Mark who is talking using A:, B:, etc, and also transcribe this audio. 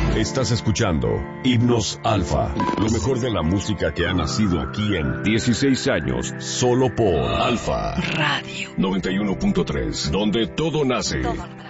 A: Estás escuchando Himnos Alfa, lo mejor de la música que ha nacido aquí en 16 años, solo por Alfa
B: Radio
A: 91.3, donde todo nace.
B: Todo